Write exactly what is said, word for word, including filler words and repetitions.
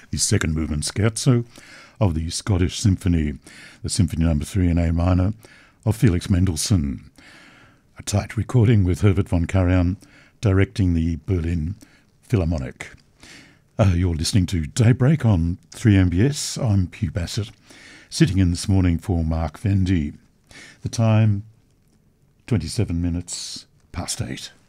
the second movement scherzo of the Scottish Symphony, the Symphony Number Three in A minor of Felix Mendelssohn. A tight recording with Herbert von Karajan directing the Berlin Philharmonic. Uh, you're listening to Daybreak on three M B S. I'm Hugh Bassett, sitting in this morning for Mark Vendy. The time, twenty-seven minutes past eight.